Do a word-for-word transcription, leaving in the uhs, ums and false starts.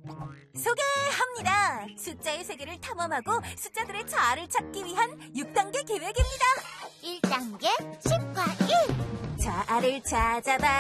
소개합니다. 숫자의 세계를 탐험하고 숫자들의 자아를 찾기 위한 육 단계 계획입니다. 일 단계 치과 일. 자아를 찾아봐.